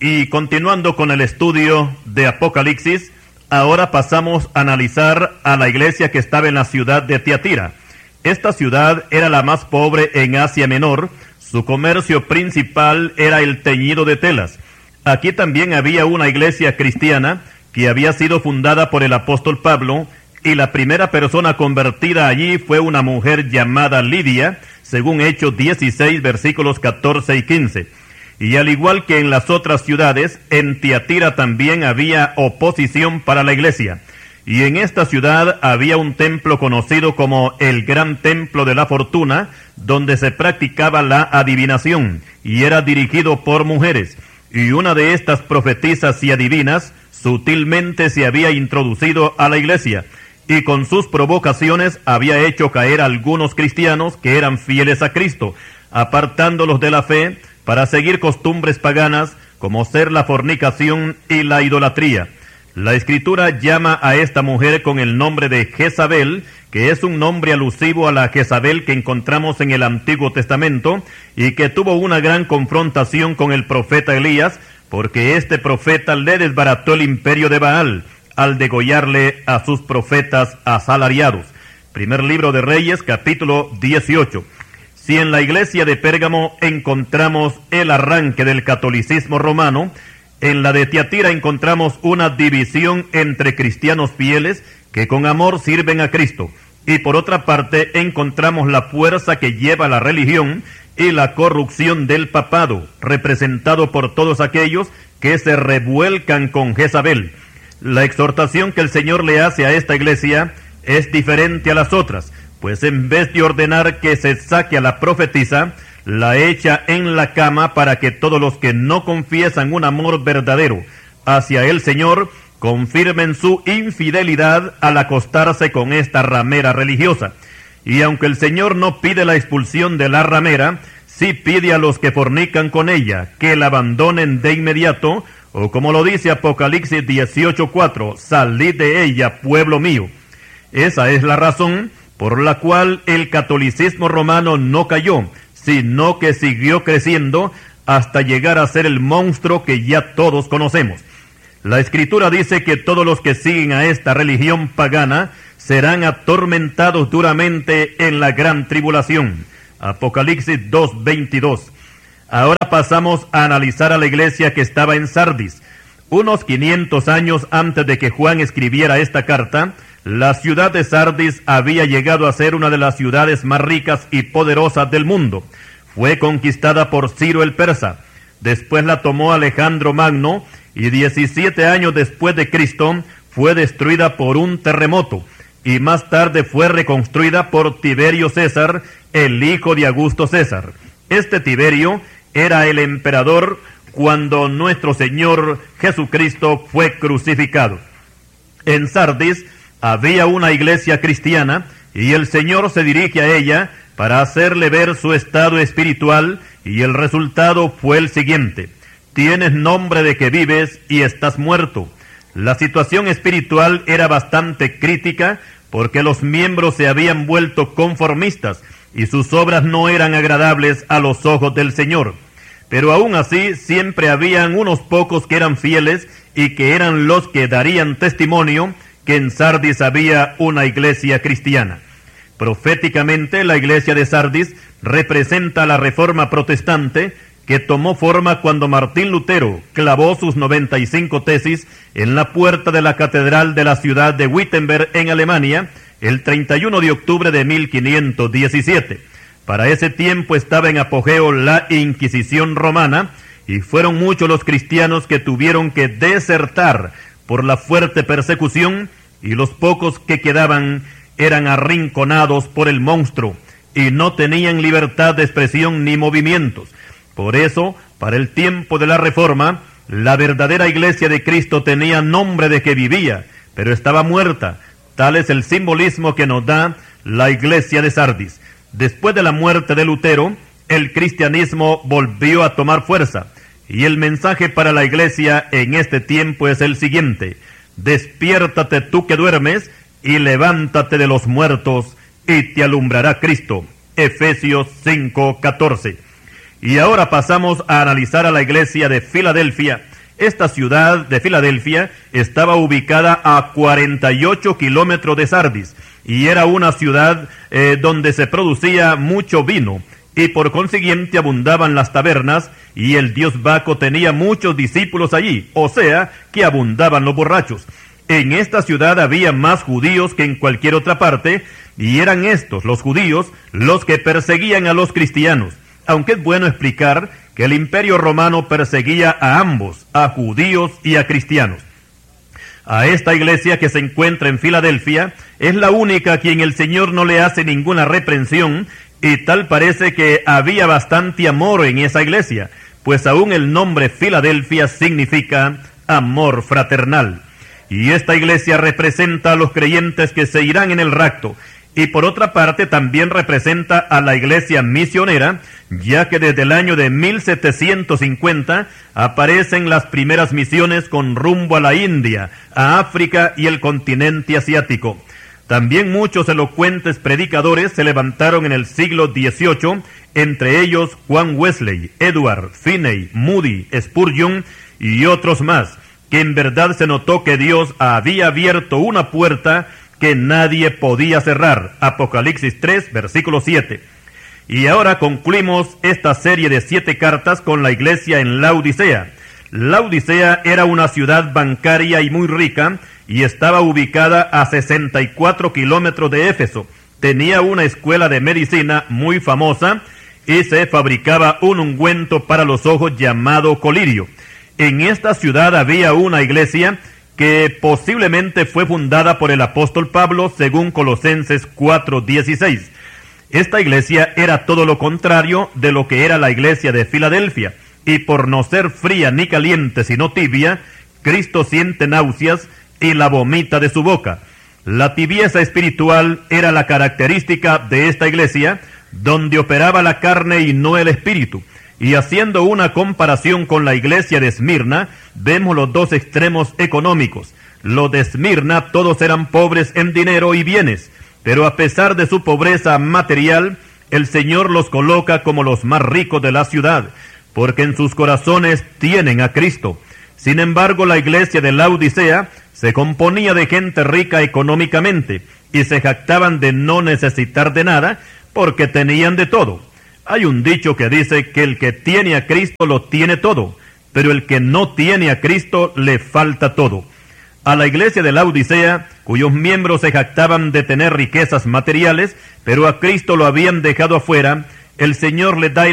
Y continuando con el estudio de Apocalipsis, ahora pasamos a analizar a la iglesia que estaba en la ciudad de Tiatira. Esta ciudad era la más pobre en Asia Menor. Su comercio principal era el teñido de telas. Aquí también había una iglesia cristiana que había sido fundada por el apóstol Pablo, y la primera persona convertida allí fue una mujer llamada Lidia, según Hechos 16, versículos 14 y 15. Y al igual que en las otras ciudades, en Tiatira también había oposición para la iglesia. Y en esta ciudad había un templo conocido como el Gran Templo de la Fortuna, donde se practicaba la adivinación, y era dirigido por mujeres. Y una de estas profetisas y adivinas sutilmente se había introducido a la iglesia, y con sus provocaciones había hecho caer a algunos cristianos que eran fieles a Cristo, apartándolos de la fe para seguir costumbres paganas como ser la fornicación y la idolatría. La Escritura llama a esta mujer con el nombre de Jezabel, que es un nombre alusivo a la Jezabel que encontramos en el Antiguo Testamento y que tuvo una gran confrontación con el profeta Elías, porque este profeta le desbarató el imperio de Baal al degollarle a sus profetas asalariados. Primer libro de Reyes, capítulo 18. Si en la iglesia de Pérgamo encontramos el arranque del catolicismo romano, en la de Tiatira encontramos una división entre cristianos fieles que con amor sirven a Cristo, y por otra parte encontramos la fuerza que lleva la religión y la corrupción del papado, representado por todos aquellos que se revuelcan con Jezabel. La exhortación que el Señor le hace a esta iglesia es diferente a las otras, pues en vez de ordenar que se saque a la profetisa, la echa en la cama para que todos los que no confiesan un amor verdadero hacia el Señor confirmen su infidelidad al acostarse con esta ramera religiosa. Y aunque el Señor no pide la expulsión de la ramera, sí pide a los que fornican con ella que la abandonen de inmediato, o como lo dice Apocalipsis 18:4, salid de ella, pueblo mío. Esa es la razón por la cual el catolicismo romano no cayó, sino que siguió creciendo hasta llegar a ser el monstruo que ya todos conocemos. La Escritura dice que todos los que siguen a esta religión pagana serán atormentados duramente en la gran tribulación. Apocalipsis 2:22. Ahora pasamos a analizar a la iglesia que estaba en Sardis. Unos 500 años antes de que Juan escribiera esta carta, la ciudad de Sardis había llegado a ser una de las ciudades más ricas y poderosas del mundo. Fue conquistada por Ciro el Persa. Después la tomó Alejandro Magno y 17 años después de Cristo fue destruida por un terremoto y más tarde fue reconstruida por Tiberio César, el hijo de Augusto César. Este Tiberio era el emperador cuando nuestro Señor Jesucristo fue crucificado. En Sardis había una iglesia cristiana y el Señor se dirige a ella para hacerle ver su estado espiritual, y el resultado fue el siguiente: tienes nombre de que vives y estás muerto. La situación espiritual era bastante crítica porque los miembros se habían vuelto conformistas y sus obras no eran agradables a los ojos del Señor. Pero aún así siempre habían unos pocos que eran fieles y que eran los que darían testimonio que en Sardis había una iglesia cristiana. Proféticamente, la iglesia de Sardis representa la reforma protestante que tomó forma cuando Martín Lutero clavó sus 95 tesis en la puerta de la catedral de la ciudad de Wittenberg en Alemania el 31 de octubre de 1517. Para ese tiempo estaba en apogeo la Inquisición romana y fueron muchos los cristianos que tuvieron que desertar por la fuerte persecución, y los pocos que quedaban eran arrinconados por el monstruo y no tenían libertad de expresión ni movimientos. Por eso, para el tiempo de la Reforma, la verdadera iglesia de Cristo tenía nombre de que vivía, pero estaba muerta. Tal es el simbolismo que nos da la iglesia de Sardis. Después de la muerte de Lutero, el cristianismo volvió a tomar fuerza, y el mensaje para la iglesia en este tiempo es el siguiente: despiértate tú que duermes, y levántate de los muertos, y te alumbrará Cristo. Efesios 5:14. Y ahora pasamos a analizar a la iglesia de Filadelfia, Esta ciudad de Filadelfia estaba ubicada a 48 kilómetros de Sardis y era una ciudad donde se producía mucho vino y por consiguiente abundaban las tabernas y el dios Baco tenía muchos discípulos allí, o sea, que abundaban los borrachos. En esta ciudad había más judíos que en cualquier otra parte y eran estos, los judíos, los que perseguían a los cristianos, aunque es bueno explicar que el Imperio Romano perseguía a ambos, a judíos y a cristianos. A esta iglesia que se encuentra en Filadelfia es la única a quien el Señor no le hace ninguna reprensión y tal parece que había bastante amor en esa iglesia, pues aún el nombre Filadelfia significa amor fraternal. Y esta iglesia representa a los creyentes que se irán en el rapto, y por otra parte también representa a la iglesia misionera, ya que desde el año de 1750 aparecen las primeras misiones con rumbo a la India, a África y el continente asiático. También muchos elocuentes predicadores se levantaron en el siglo XVIII, entre ellos Juan Wesley, Edward, Finney, Moody, Spurgeon y otros más, que en verdad se notó que Dios había abierto una puerta que nadie podía cerrar. Apocalipsis 3, versículo 7. Y ahora concluimos esta serie de 7 cartas con la iglesia en Laodicea. Laodicea era una ciudad bancaria y muy rica, y estaba ubicada a 64 kilómetros de Éfeso. Tenía una escuela de medicina muy famosa, y se fabricaba un ungüento para los ojos llamado colirio. En esta ciudad había una iglesia que posiblemente fue fundada por el apóstol Pablo, según Colosenses 4:16. Esta iglesia era todo lo contrario de lo que era la iglesia de Filadelfia, y por no ser fría ni caliente sino tibia, Cristo siente náuseas y la vomita de su boca. La tibieza espiritual era la característica de esta iglesia, donde operaba la carne y no el espíritu. Y haciendo una comparación con la iglesia de Esmirna, vemos los dos extremos económicos. Los de Esmirna todos eran pobres en dinero y bienes, pero a pesar de su pobreza material, el Señor los coloca como los más ricos de la ciudad, porque en sus corazones tienen a Cristo. Sin embargo, la iglesia de Laodicea se componía de gente rica económicamente, y se jactaban de no necesitar de nada, porque tenían de todo. Hay un dicho que dice que el que tiene a Cristo lo tiene todo, pero el que no tiene a Cristo le falta todo. A la iglesia de Laodicea, cuyos miembros se jactaban de tener riquezas materiales, pero a Cristo lo habían dejado afuera, el Señor les da